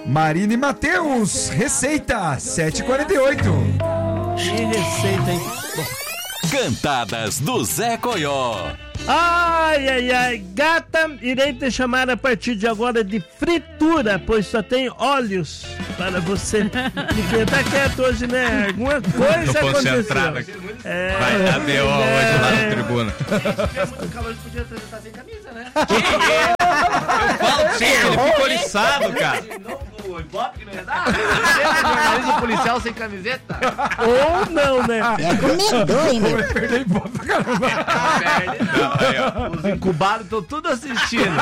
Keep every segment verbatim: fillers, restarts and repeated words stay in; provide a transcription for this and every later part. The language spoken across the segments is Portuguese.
Marina e Matheus, receita sete e quarenta e oito. Que receita, hein? Bom. Cantadas do Zé Coió. Ai, ai, ai, gata, irei te chamar a partir de agora de fritura, pois só tem óleos para você. Fiquei tá quieto hoje, né? Alguma coisa aconteceu. É, vai dar B O é, hoje lá na tribuna. É muito calor, podia estar sem camisa, né? Eu falo sim, ele ficou liçado, cara. O Ibope que não ia dar? Jornalismo policial sem camiseta? Ou não, né? É comedor, hein, meu? Vai perder Ibope pra caramba. Perde, não. Os incubados estão tudo assistindo.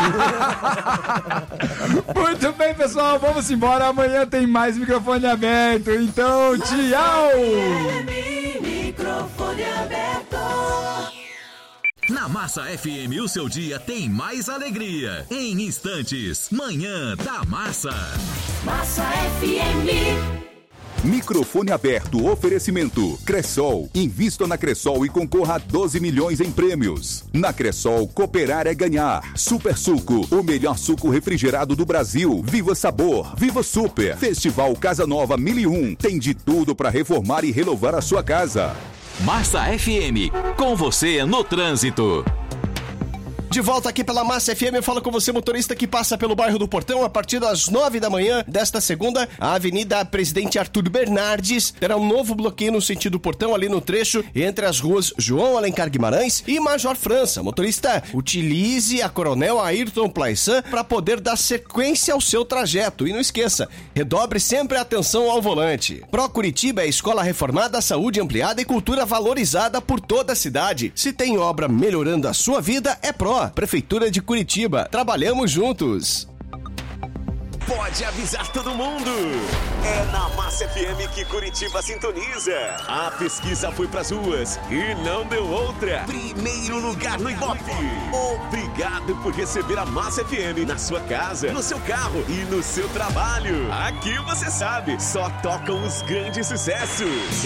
Muito bem, pessoal, vamos embora. Amanhã tem mais microfone aberto. Então, tchau! Microfone aberto. Na Massa F M, o seu dia tem mais alegria. Em instantes, Manhã da Massa. Massa F M. Microfone aberto, oferecimento. Cressol. Invista na Cressol e concorra a doze milhões em prêmios. Na Cressol, cooperar é ganhar. Super Suco, o melhor suco refrigerado do Brasil. Viva Sabor, Viva Super. Festival Casa Nova mil e um. Tem de tudo para reformar e renovar a sua casa. Massa F M, com você no trânsito. De volta aqui pela Massa F M, eu falo com você, motorista que passa pelo bairro do Portão. A partir das nove da manhã desta segunda, a Avenida Presidente Arthur Bernardes terá um novo bloqueio no sentido Portão, ali no trecho entre as ruas João Alencar Guimarães e Major França. Motorista, utilize a Coronel Ayrton Plaissan para poder dar sequência ao seu trajeto. E não esqueça, redobre sempre a atenção ao volante. Pro Curitiba é escola reformada, saúde ampliada e cultura valorizada por toda a cidade. Se tem obra melhorando a sua vida, é Pro. Prefeitura de Curitiba. Trabalhamos juntos. Pode avisar todo mundo. É na Massa F M que Curitiba sintoniza. A pesquisa foi pras ruas e não deu outra. Primeiro lugar no Ibope. Obrigado por receber a Massa F M na sua casa, no seu carro e no seu trabalho. Aqui você sabe, só tocam os grandes sucessos.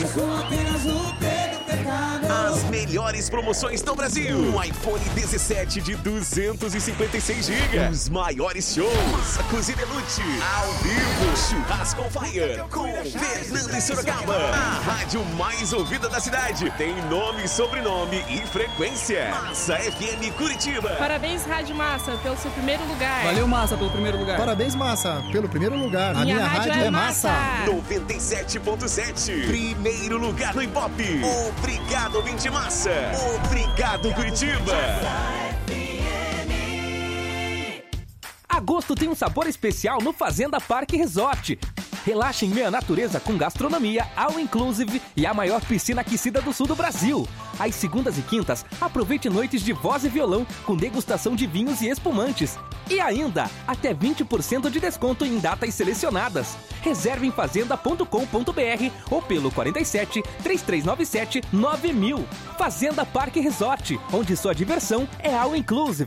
As melhores promoções do Brasil. Um iPhone dezessete de duzentos e cinquenta e seis gigas. Os maiores shows. Cozinha Lute. Ao vivo. Churrasco on Fire. Com Fernando e Sorocaba. A rádio mais ouvida da cidade. Tem nome, sobrenome e frequência. Massa F M Curitiba. Parabéns, Rádio Massa, pelo seu primeiro lugar. Valeu, Massa, pelo primeiro lugar. Parabéns, Massa, pelo primeiro lugar. Minha, minha rádio, rádio é Massa. noventa e sete ponto sete. Primeiro lugar no Ibope. Obrigado, ouvinte Massa. Obrigado, Curitiba. Agosto tem um sabor especial no Fazenda Parque Resort. Relaxe em meia natureza com gastronomia, all inclusive e a maior piscina aquecida do sul do Brasil. Às segundas e quintas, aproveite noites de voz e violão com degustação de vinhos e espumantes. E ainda, até vinte por cento de desconto em datas selecionadas. Reserve em fazenda ponto com ponto b r ou pelo quarenta e sete, três três nove sete, nove mil. Fazenda Parque Resort, onde sua diversão é all inclusive.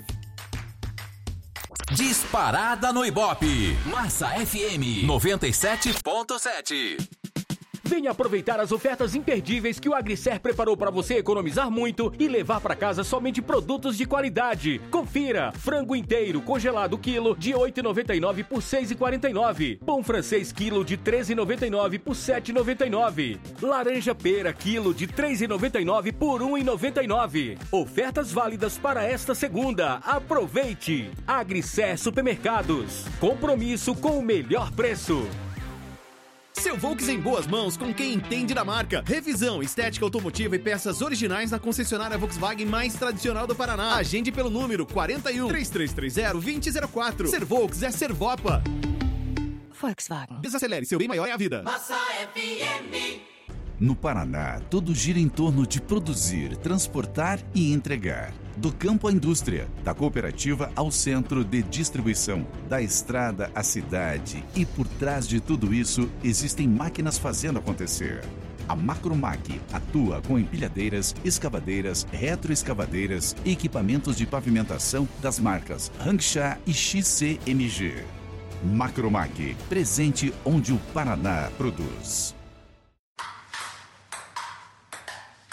Disparada no Ibope. Massa F M noventa e sete ponto sete. Venha aproveitar as ofertas imperdíveis que o Agricer preparou para você economizar muito e levar para casa somente produtos de qualidade. Confira: frango inteiro congelado quilo de oito reais e noventa e nove centavos por seis reais e quarenta e nove centavos. Pão francês quilo de treze reais e noventa e nove centavos por sete reais e noventa e nove centavos. Laranja pera quilo de três reais e noventa e nove centavos por um real e noventa e nove centavos. Ofertas válidas para esta segunda. Aproveite! Agricer Supermercados. Compromisso com o melhor preço. Seu Volks em boas mãos com quem entende da marca. Revisão, estética automotiva e peças originais na concessionária Volkswagen mais tradicional do Paraná. Agende pelo número quarenta e um, três três três zero, dois zero zero quatro. Ser Volks é Servopa. Volkswagen. Desacelere, seu bem maior é a vida. Massa F M. No Paraná, tudo gira em torno de produzir, transportar e entregar. Do campo à indústria, da cooperativa ao centro de distribuição, da estrada à cidade. E por trás de tudo isso, existem máquinas fazendo acontecer. A Macromac atua com empilhadeiras, escavadeiras, retroescavadeiras e equipamentos de pavimentação das marcas Rangsha e X C M G. Macromac, presente onde o Paraná produz.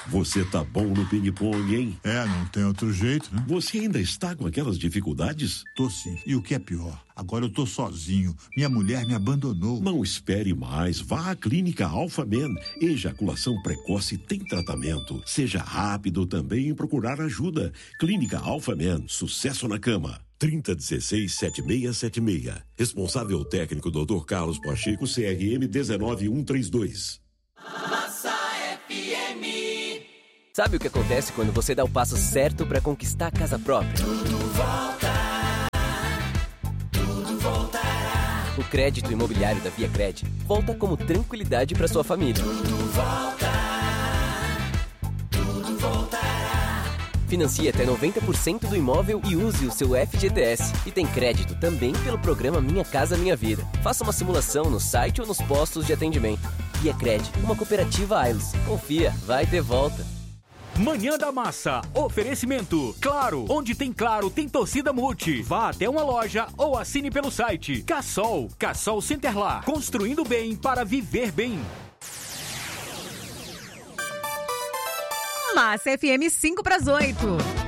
Você tá bom no ping-pong, hein? É, não tem outro jeito, né? Você ainda está com aquelas dificuldades? Tô sim. E o que é pior? Agora eu tô sozinho. Minha mulher me abandonou. Não espere mais. Vá à Clínica Alphaman. Ejaculação precoce tem tratamento. Seja rápido também em procurar ajuda. Clínica Alphaman. Sucesso na cama. trinta dezesseis, setenta e seis setenta e seis. Responsável técnico doutor Carlos Pacheco, C R M um nove um três dois. Massa F M. Sabe o que acontece quando você dá o passo certo para conquistar a casa própria? Tudo volta. Tudo voltará. O crédito imobiliário da ViaCred volta como tranquilidade para sua família. Tudo volta. Tudo voltará. Financie até noventa por cento do imóvel e use o seu F G T S. E tem crédito também pelo programa Minha Casa Minha Vida. Faça uma simulação no site ou nos postos de atendimento. ViaCred, uma cooperativa Ailos. Confia, vai ter volta. Manhã da Massa. Oferecimento. Claro. Onde tem Claro, tem torcida Multi. Vá até uma loja ou assine pelo site. Cassol. Cassol Centerlar. Construindo bem para viver bem. Massa F M cinco para as oito.